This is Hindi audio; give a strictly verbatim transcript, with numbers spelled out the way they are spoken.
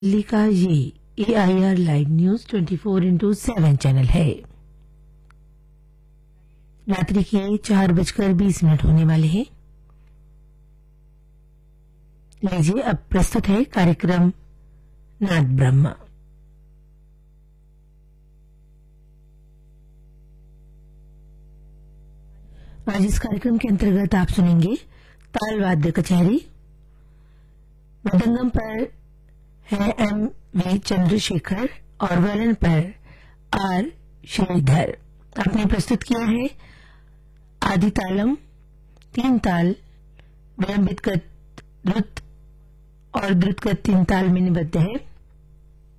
दिल्ली का ये ए I R live news twenty four into seven channel है। रात्रि के चार बजकर बीस मिनट होने वाले हैं। लीजिए अब प्रस्तुत है कार्यक्रम नाद ब्रह्म। आज इस कार्यक्रम के अंतर्गत आप सुनेंगे ताल वाद्य कचहरी। मृदंगम पर है एम वी चंद्रशेखर और वलन पर आर श्रीधर। आपने प्रस्तुत किया है आदि तालम, तीन ताल, विलंबित गत, द्रुत और द्रुत गत तीन ताल में निबद्ध है।